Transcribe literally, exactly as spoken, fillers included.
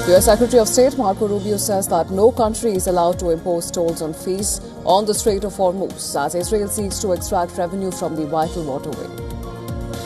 U S Secretary of State Marco Rubio says that no country is allowed to impose tolls on fees on the Strait of Hormuz as Israel seeks to extract revenue from the vital waterway.